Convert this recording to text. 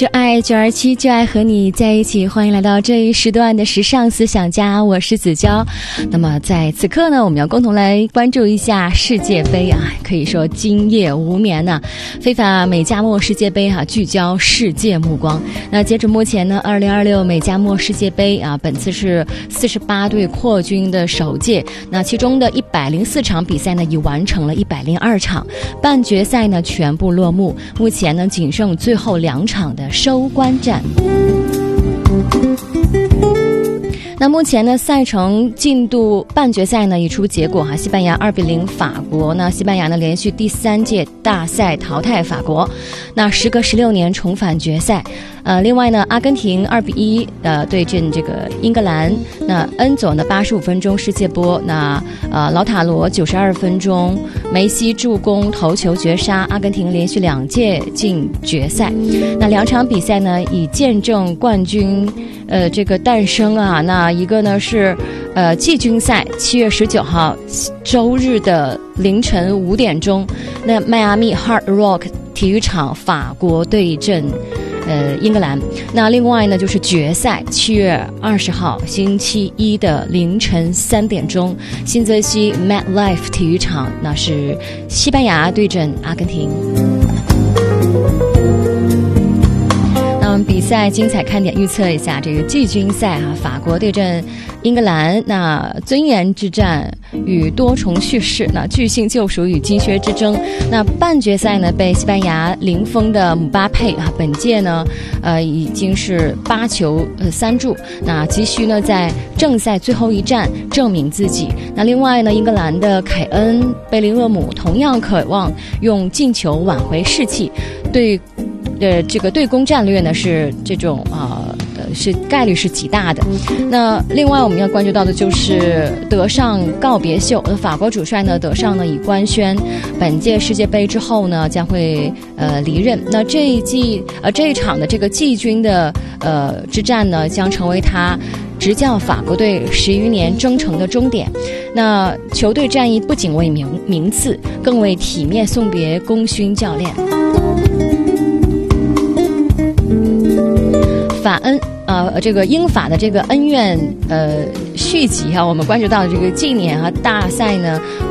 就爱927，就爱和你在一起。欢迎来到这一时段的时尚思想家，我是子娇。那么在此刻呢，我们要共同来关注一下世界杯啊，可以说今夜无眠呢。非法美加墨世界杯聚焦世界目光。那截止目前呢，2026美加墨世界杯啊，本次是48队扩军的首届。那其中的104场比赛呢，已完成了102场，半决赛呢全部落幕。目前呢，仅剩最后2场的收官战。那目前呢，赛程进度半决赛呢已出结果西班牙2-0法国。那西班牙呢连续第3届大赛淘汰法国，那时隔16年重返决赛。另外呢，阿根廷2-1对阵这个英格兰。那恩佐呢85分钟世界波，那劳塔罗92分钟，梅西助攻头球绝杀，阿根廷连续2届进决赛。那2场比赛呢已见证冠军这个诞生啊。那一个呢是季军赛7月19号周日的凌晨5点钟，那迈阿密 Hard Rock 体育场法国对阵英格兰。那另外呢就是决赛7月20号星期一的凌晨3点钟，新泽西 MetLife 体育场，那是西班牙对阵阿根廷。比赛精彩看点预测一下这个季军赛法国对阵英格兰，那尊严之战与多重叙事，那巨星救赎与金靴之争。那半决赛呢被西班牙零封的姆巴佩本届呢已经是8球3助，那急需呢在正赛最后一战证明自己。那另外呢，英格兰的凯恩贝林厄姆同样渴望用进球挽回士气，这个对攻战略呢是这种是概率是极大的。那另外我们要关注到的就是德尚告别秀，法国主帅呢德尚呢已官宣本届世界杯之后呢将会离任。那这一场的这个季军的之战呢将成为他执教法国队10余年征程的终点。那球队战役不仅为名次，更为体面送别功勋教练。这个英法的这个恩怨续集我们关注到的这个近年大赛呢